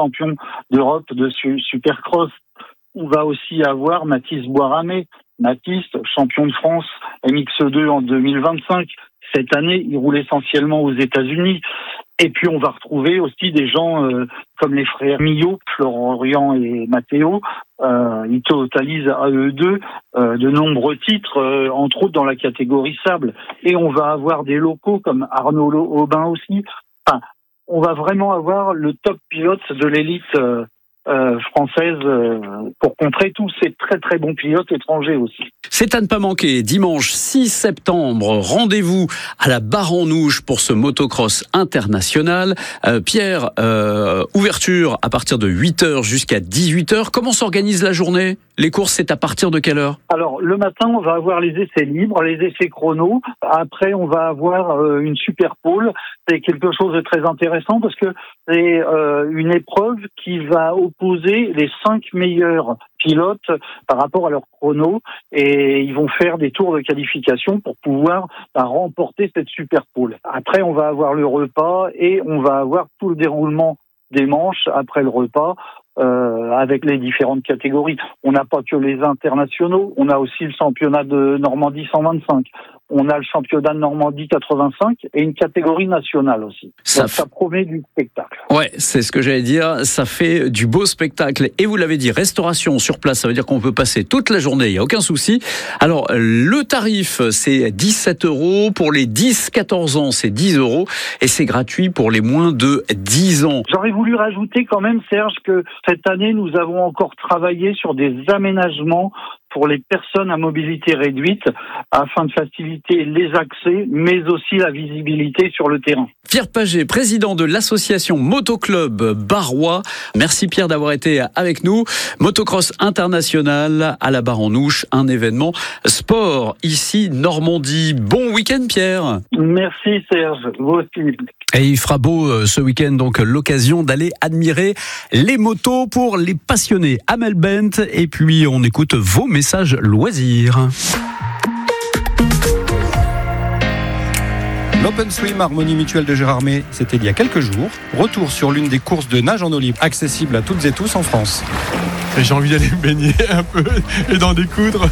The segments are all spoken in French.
champion d'Europe de Supercross. On va aussi avoir Mathis Boiramé. Mathis, champion de France MX2 en 2025. Cette année, il roule essentiellement aux États-Unis. Et puis, on va retrouver aussi des gens comme les frères Millot, Florian et Matteo. Ils totalisent à eux deux de nombreux titres, entre autres dans la catégorie sable. Et on va avoir des locaux comme Arnaud Aubin aussi. Enfin, on va vraiment avoir le top pilote de l'élite française pour contrer tous ces très très bons pilotes étrangers aussi. C'est à ne pas manquer, dimanche 6 septembre, rendez-vous à la Barre-en-Ouche pour ce motocross international. Pierre, ouverture à partir de 8h jusqu'à 18h. Comment s'organise la journée ? Les courses, c'est à partir de quelle heure ? Alors, le matin, on va avoir les essais libres, les essais chrono. Après, on va avoir une super pole. C'est quelque chose de très intéressant parce que c'est une épreuve qui va opposer les 5 meilleurs pilotes par rapport à leur chrono et ils vont faire des tours de qualification pour pouvoir remporter cette super pole. Après, on va avoir le repas et on va avoir tout le déroulement des manches après le repas. Avec les différentes catégories. On n'a pas que les internationaux, on a aussi le championnat de Normandie 125. On a le championnat de Normandie 85 et une catégorie nationale aussi. Donc ça promet du spectacle. Ouais, c'est ce que j'allais dire. Ça fait du beau spectacle. Et vous l'avez dit, restauration sur place, ça veut dire qu'on peut passer toute la journée, il n'y a aucun souci. Alors, le tarif, c'est 17 €. Pour les 10-14 ans, c'est 10 €. Et c'est gratuit pour les moins de 10 ans. J'aurais voulu rajouter quand même, Serge, que cette année, nous avons encore travaillé sur des aménagements pour les personnes à mobilité réduite afin de faciliter les accès, mais aussi la visibilité sur le terrain. Pierre Paget, président de l'association Motoclub Barrois. Merci Pierre d'avoir été avec nous. Motocross international à la Barre-en-Ouche, un événement sport ici Normandie. Bon week-end Pierre. Merci Serge, vous aussi. Et il fera beau ce week-end, donc l'occasion d'aller admirer les motos pour les passionnés à Melbent. Et puis on écoute vos messages loisirs. L'Open Swim Harmonie Mutuelle de Gérardmer, c'était il y a quelques jours. Retour sur l'une des courses de nage en eau libre, accessible à toutes et tous en France. Et j'ai envie d'aller me baigner un peu et d'en découdre.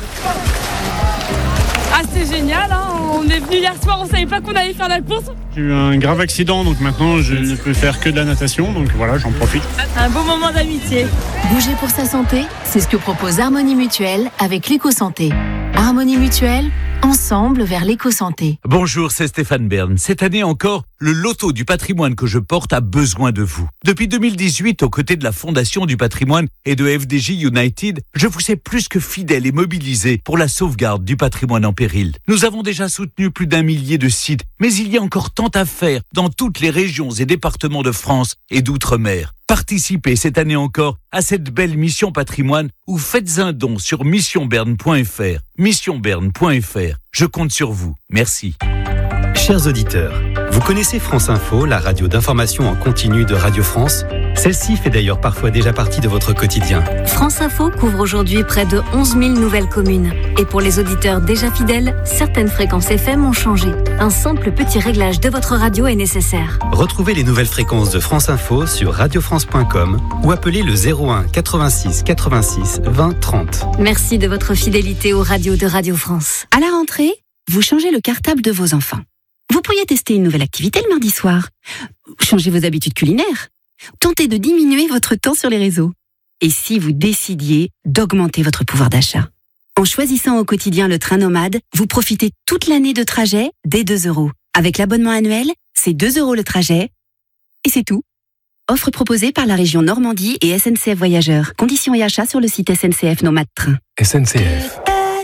Ah, c'est génial, hein. On est venu hier soir, on savait pas qu'on allait faire la course. J'ai eu un grave accident, donc maintenant je ne peux faire que de la natation, donc voilà, j'en profite. Un beau moment d'amitié. Bouger pour sa santé, c'est ce que propose Harmonie Mutuelle avec l'éco-santé. Harmonie Mutuelle, ensemble vers l'éco-santé. Bonjour, c'est Stéphane Bern. Cette année encore, le loto du patrimoine que je porte a besoin de vous. Depuis 2018, aux côtés de la Fondation du patrimoine et de FDJ United, je vous ai plus que fidèle et mobilisé pour la sauvegarde du patrimoine en péril. Nous avons déjà soutenu plus d'1 millier de sites, mais il y a encore tant à faire dans toutes les régions et départements de France et d'outre-mer. Participez cette année encore à cette belle mission patrimoine ou faites un don sur missionberne.fr. Missionberne.fr. Je compte sur vous. Merci. Chers auditeurs, vous connaissez France Info, la radio d'information en continu de Radio France ? Celle-ci fait d'ailleurs parfois déjà partie de votre quotidien. France Info couvre aujourd'hui près de 11 000 nouvelles communes. Et pour les auditeurs déjà fidèles, certaines fréquences FM ont changé. Un simple petit réglage de votre radio est nécessaire. Retrouvez les nouvelles fréquences de France Info sur radiofrance.com ou appelez le 01 86 86 20 30. Merci de votre fidélité aux radios de Radio France. À la rentrée, vous changez le cartable de vos enfants. Vous pourriez tester une nouvelle activité le mardi soir. Changez vos habitudes culinaires. Tentez de diminuer votre temps sur les réseaux. Et si vous décidiez d'augmenter votre pouvoir d'achat ? En choisissant au quotidien le train nomade, vous profitez toute l'année de trajet dès 2 €. Avec l'abonnement annuel, c'est 2 € le trajet. Et c'est tout. Offre proposée par la région Normandie et SNCF Voyageurs. Conditions et achats sur le site SNCF Nomade Train. SNCF.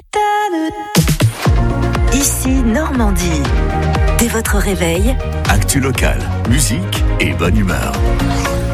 Ici Normandie. Dès votre réveil, Actu locale, musique et bonne humeur.